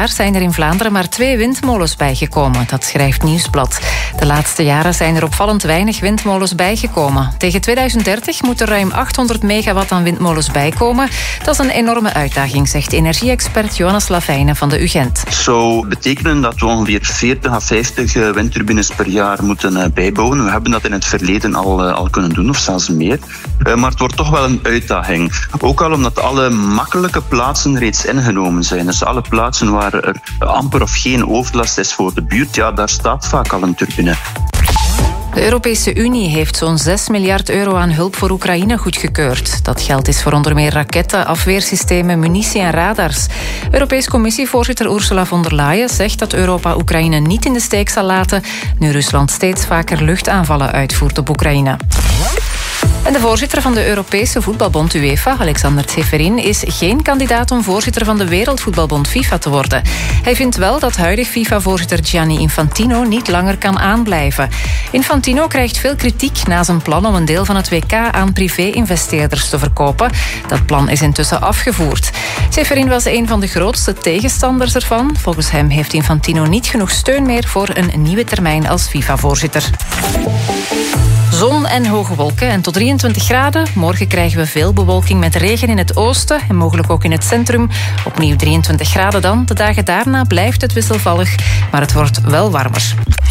jaar zijn er in Vlaanderen maar 2 windmolens bijgekomen. Dat schrijft Nieuwsblad. De laatste jaren zijn er opvallend weinig windmolens bijgekomen. Tegen 2030 moet er ruim 800 megawatt aan windmolens bijkomen. Dat is een enorme uitdaging, zegt energie-expert Johannes Lavijnen van de UGent. Het zou betekenen dat we ongeveer 40 à 50 windturbines per jaar moeten bijbouwen. We hebben dat in het verleden al kunnen doen, of zelfs meer. Maar het wordt toch wel een uitdaging. Ook al omdat alle makkelijke plaatsen reeds ingenomen zijn. Dus alle plaatsen waar er amper of geen overlast is voor de buurt, ja, daar staat vaak al een turbine. De Europese Unie heeft zo'n 6 miljard euro aan hulp voor Oekraïne goedgekeurd. Dat geld is voor onder meer raketten, afweersystemen, munitie en radars. Europese Commissievoorzitter Ursula von der Leyen zegt dat Europa Oekraïne niet in de steek zal laten, nu Rusland steeds vaker luchtaanvallen uitvoert op Oekraïne. En de voorzitter van de Europese voetbalbond UEFA, Alexander Tseferin, is geen kandidaat om voorzitter van de Wereldvoetbalbond FIFA te worden. Hij vindt wel dat huidig FIFA-voorzitter Gianni Infantino niet langer kan aanblijven. Infantino krijgt veel kritiek na zijn plan om een deel van het WK aan privé-investeerders te verkopen. Dat plan is intussen afgevoerd. Tseferin was een van de grootste tegenstanders ervan. Volgens hem heeft Infantino niet genoeg steun meer voor een nieuwe termijn als FIFA-voorzitter. Zon en hoge wolken en tot 23 graden. Morgen krijgen we veel bewolking met regen in het oosten en mogelijk ook in het centrum. Opnieuw 23 graden dan. De dagen daarna blijft het wisselvallig, maar het wordt wel warmer.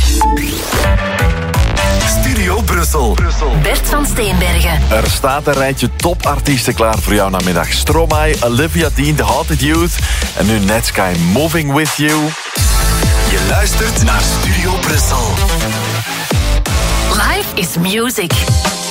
Studio Brussel. Bert van Steenbergen. Er staat een rijtje topartiesten klaar voor jou namiddag. Stromae, Olivia Dean, The Haunted Youth en nu Netsky, Moving With You. Je luistert naar Studio Brussel. Life is music.